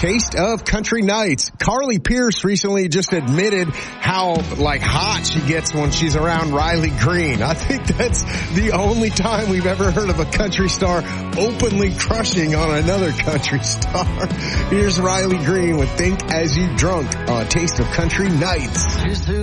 Taste of Country Nights. Carly Pearce recently just admitted how hot she gets when she's around Riley Green. I think that's the only time we've ever heard of a country star openly crushing on another country star. Here's Riley Green with Think As You Drunk on Taste of Country Nights.